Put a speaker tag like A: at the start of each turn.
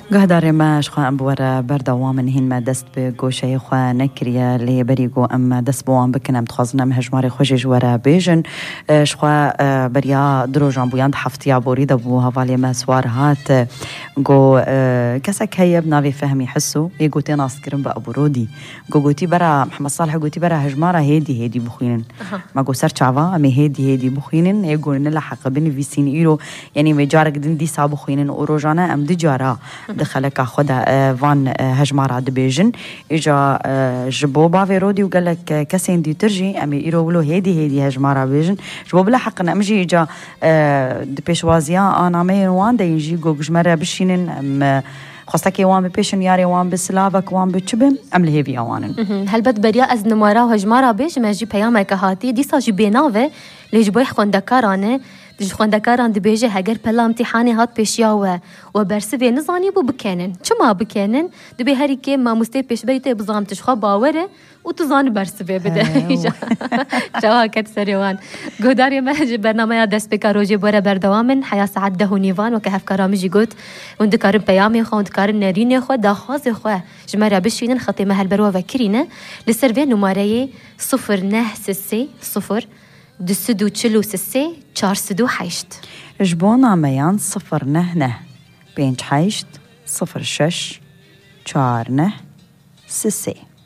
A: قهدار ما شخوا أم بورا بردوام هين ما دست بگوشه خوا نکریه لی بریگو ام دست بوام بکنم تخازنم هجماری خوشش ورا بیجن شخوا بریا دروجان بویاند حفتیا بورید بو هوالی ما سوار هات گو کسک هیب ناوی فهمی حسو یگوتی ناس کرم با ابورودی گوتی برا محمد صالح گوتی برا هجمارا هیدی بخوینن ما گو سر چاوا امی هیدی بخوینن یگو نلحق بین ویسین ایرو یعنی مجارک دن دی ساب بخوینن و روجانه ام دی جارا دخلك خدا فان هجمارة دبيجن إجا جبو بافي رودي وقال لك كسين دي ترجي أمي يروولو هيدي هجمارة بيجن جبو بلا حق نمجي إجا دبيشوازيا أنا مي وان دا يجي جوج مرة بشينن أم خاصك وان بيشن ياري وان بسلافك وان بتشبم أم لهيفي أوانن
B: هل بد بريا أز نمارا وهجمارة بيج ما جي بيام كهاتي دي ساجي بيناوه ليش بوي خوندكارانه دج خوندكاران دبيجه هجر بلا امتحاني هات بيشيا و برسوي نزاني بو بكانن چما بكانن دبي هري كي ما مستي بيش بريته بزام تشخوا باوره وتزان برسوي بده جوا كت سريوان غوداري ما برنامج دست بكاروجي بورا بردوامن حياه ساعت ده نيفان وكهف كرامجي قلت وندكار بيامي خو وندكار نارين خو داخاز خو جمره بشينن خطيمه هالبروا فكرينه لسرفي نماريه 096 دسدو تشلو سسي 408
A: جبونا ميان 099 5 6 06 4 9 سسي